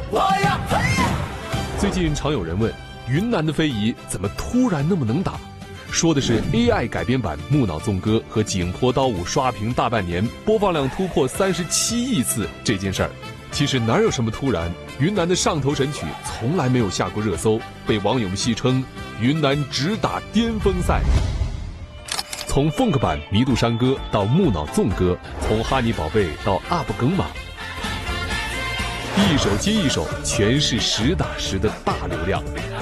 最近常有人问，云南的非遗怎么突然那么能打？说的是 AI 改编版《木脑纵歌》和景颇刀舞刷屏大半年，播放量突破37亿次这件事儿。其实哪有什么突然，云南的上头神曲从来没有下过热搜，被网友们戏称云南只打巅峰赛。从 Funk 版《弥渡山歌》到木脑纵歌，从哈尼宝贝到阿布耿马，一首接一首，全是实打实的大流量。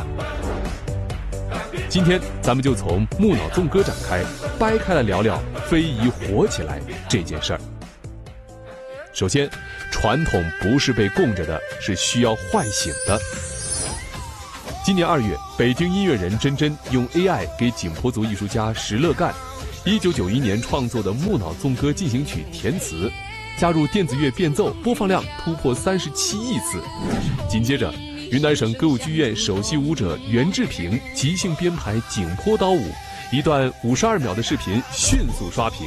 今天咱们就从木脑纵歌展开，掰开了聊聊非遗火起来这件事儿。首先，传统不是被供着的，是需要唤醒的。今年2月，北京音乐人甄甄用 AI 给景颇族艺术家石乐干1991年创作的《木脑纵歌进行曲》填词，加入电子乐变奏，播放量突破37亿次。紧接着，云南省歌舞剧院首席舞者袁志平即兴编排景颇刀舞，一段52秒的视频迅速刷屏。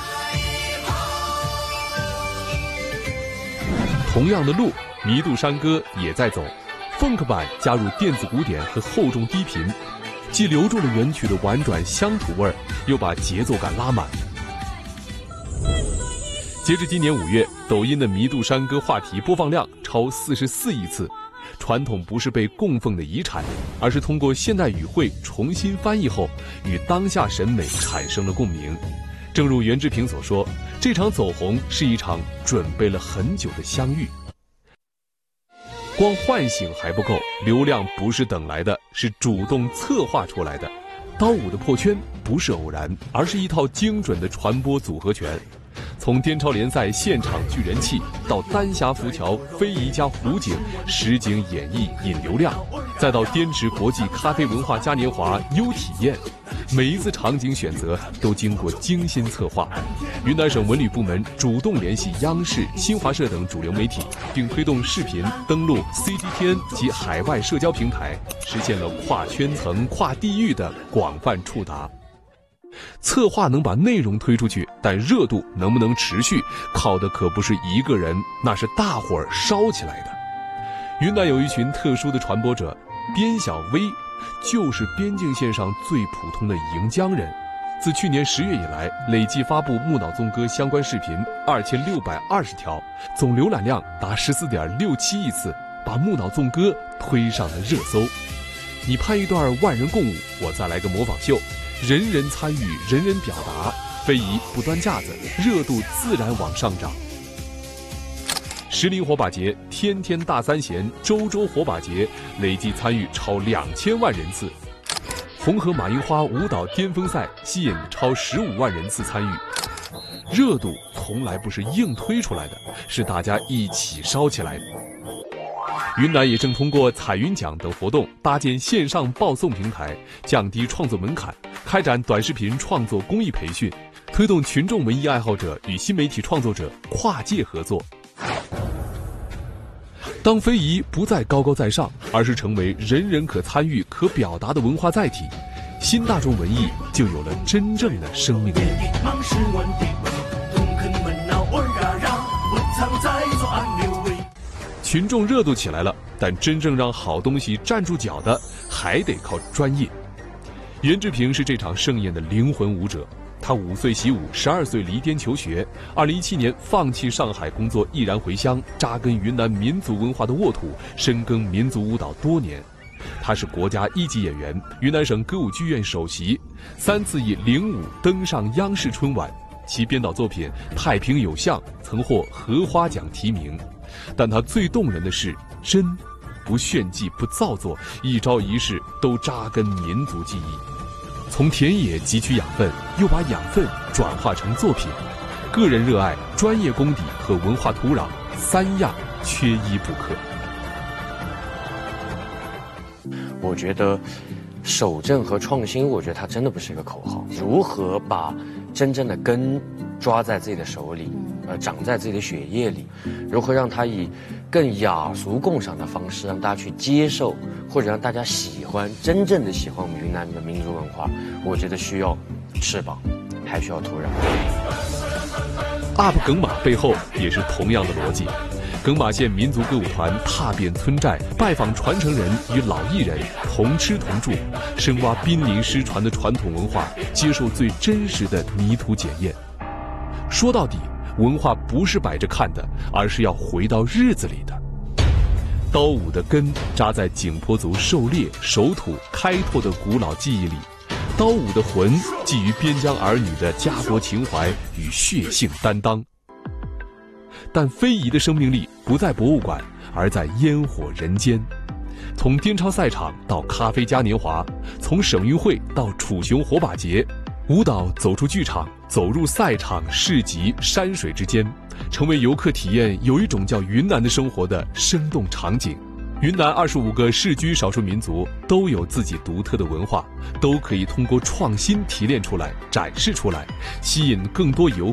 同样的路，弥渡山歌也在走。Funk 版加入电子鼓点和厚重低频，既留住了原曲的婉转乡土味儿，又把节奏感拉满。截至今年5月，抖音的弥渡山歌话题播放量超44亿次。传统不是被供奉的遗产，而是通过现代语汇重新翻译后，与当下审美产生了共鸣。正如袁志平所说，这场走红是一场准备了很久的相遇。光唤醒还不够，流量不是等来的，是主动策划出来的。刀舞的破圈不是偶然，而是一套精准的传播组合拳。从滇超联赛现场聚人气，到丹霞浮桥非遗加湖景实景演绎引流量，再到滇池国际咖啡文化嘉年华优体验，每一次场景选择都经过精心策划。云南省文旅部门主动联系央视、新华社等主流媒体，并推动视频登陆 CGTN 及海外社交平台，实现了跨圈层、跨地域的广泛触达。策划能把内容推出去，但热度能不能持续，靠的可不是一个人，那是大伙儿烧起来的。云南有一群特殊的传播者，边小薇就是边境线上最普通的盈江人。自去年10月以来，累计发布木脑纵歌相关视频2620条，总浏览量达14.67亿次，把木脑纵歌推上了热搜。你拍一段万人共舞，我再来个模仿秀，人人参与，人人表达，非遗不端架子，热度自然往上涨。石林火把节、天天大三弦、周周火把节累计参与超2000万人次。红河马樱花舞蹈巅峰赛吸引超15万人次参与。热度从来不是硬推出来的，是大家一起烧起来的。云南也正通过彩云奖等活动搭建线上报送平台，降低创作门槛，开展短视频创作公益培训，推动群众文艺爱好者与新媒体创作者跨界合作。当非遗不再高高在上，而是成为人人可参与、可表达的文化载体，新大众文艺就有了真正的生命力。群众热度起来了，但真正让好东西站住脚的，还得靠专业。袁志平是这场盛宴的灵魂舞者，他5岁习舞，12岁离滇求学，2017年放弃上海工作，毅然回乡，扎根云南民族文化的沃土，深耕民族舞蹈多年。他是国家1级演员，云南省歌舞剧院首席，3次以领舞登上央视春晚。其编导作品《太平有象》曾获荷花奖提名。但他最动人的是真，不炫技，不造作，一招一式都扎根民族记忆。从田野汲取养分，又把养分转化成作品。个人热爱、专业功底和文化土壤，3样缺一不可。 我觉得守正和创新，我觉得它真的不是一个口号。如何把真正的根抓在自己的手里，长在自己的血液里，如何让它以更雅俗共赏的方式让大家去接受，或者让大家喜欢，真正的喜欢我们云南的民族文化，我觉得需要翅膀，还需要土壤。 UP 梗马背后也是同样的逻辑， 耿马县民族歌舞团踏遍村寨，拜访传承人与老艺人，同吃同住，深挖濒临失传的传统文化，接受最真实的泥土检验。说到底，文化不是摆着看的，而是要回到日子里的。刀舞的根扎在景颇族狩猎、守土、开拓的古老记忆里，刀舞的魂寄于边疆儿女的家国情怀与血性担当。但非遗的生命力不在博物馆，而在烟火人间。从滇超赛场到咖啡嘉年华，从省运会到楚雄火把节，舞蹈走出剧场，走入赛场、市集、山水之间，成为游客体验有一种叫云南的生活的生动场景。云南25个世居少数民族都有自己独特的文化，都可以通过创新提炼出来、展示出来，吸引更多游客